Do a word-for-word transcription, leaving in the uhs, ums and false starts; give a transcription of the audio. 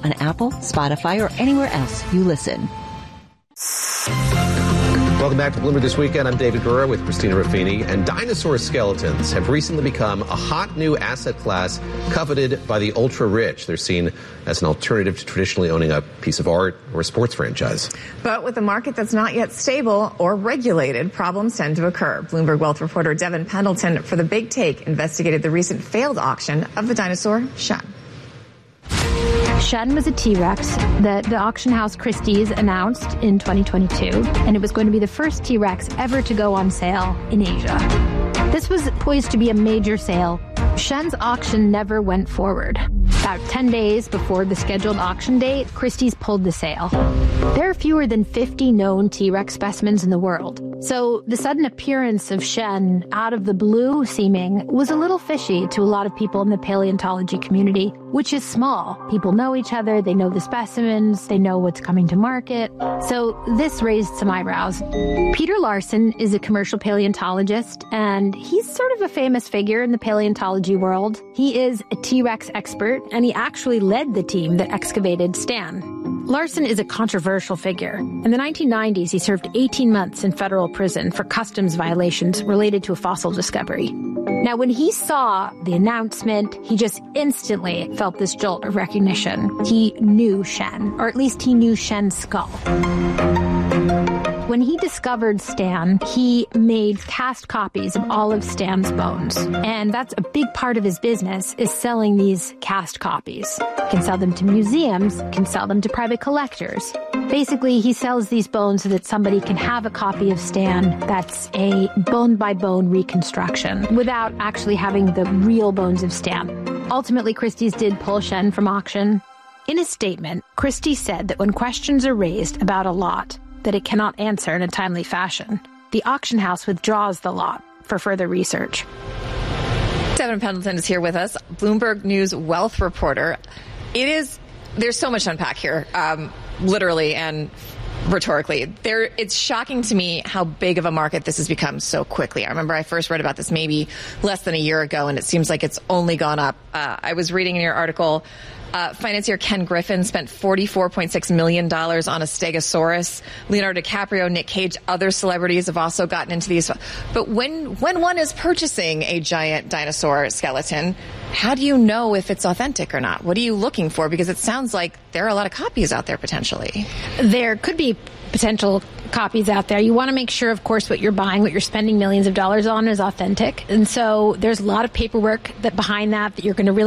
on Apple, Spotify, or anywhere else you listen. Welcome back to Bloomberg This Weekend. I'm David Gura with Christina Ruffini. And dinosaur skeletons have recently become a hot new asset class coveted by the ultra-rich. They're seen as an alternative to traditionally owning a piece of art or a sports franchise. But with a market that's not yet stable or regulated, problems tend to occur. Bloomberg Wealth reporter Devin Pendleton for The Big Take investigated the recent failed auction of the dinosaur Shen. Shen was a T-Rex that the auction house Christie's announced in twenty twenty-two, and it was going to be the first T-Rex ever to go on sale in Asia. This was poised to be a major sale. Shen's auction never went forward. About ten days before the scheduled auction date, Christie's pulled the sale. There are fewer than fifty known T-Rex specimens in the world, so the sudden appearance of Shen, out of the blue seeming, was a little fishy to a lot of people in the paleontology community, which is small. People know each other, they know the specimens, they know what's coming to market. So this raised some eyebrows. Peter Larson is a commercial paleontologist, and he's sort of a famous figure in the paleontology world. He is a T-Rex expert, and he actually led the team that excavated Stan. Larson is a controversial figure. In the nineteen nineties, he served eighteen months in federal prison for customs violations related to a fossil discovery. Now, when he saw the announcement, he just instantly felt this jolt of recognition. He knew Shen, or at least he knew Shen's skull. When he discovered Stan, he made cast copies of all of Stan's bones. And that's a big part of his business, is selling these cast copies. He can sell them to museums, can sell them to private collectors. Basically, he sells these bones so that somebody can have a copy of Stan that's a bone-by-bone reconstruction without actually having the real bones of Stan. Ultimately, Christie's did pull Shen from auction. In a statement, Christie said that when questions are raised about a lot that it cannot answer in a timely fashion, the auction house withdraws the lot for further research. Devin Pendleton is here with us, Bloomberg News wealth reporter. It is, there's so much to unpack here, um, literally and rhetorically. There, it's shocking to me how big of a market this has become so quickly. I remember I first read about this maybe less than a year ago, and it seems like it's only gone up. Uh, I was reading in your article, Uh, financier Ken Griffin spent forty-four point six million dollars on a Stegosaurus. Leonardo DiCaprio, Nick Cage, other celebrities have also gotten into these. But when when one is purchasing a giant dinosaur skeleton, how do you know if it's authentic or not? What are you looking for? Because it sounds like there are a lot of copies out there potentially. There could be potential copies out there. You want to make sure, of course, what you're buying, what you're spending millions of dollars on is authentic. And so there's a lot of paperwork that behind that that you're going to really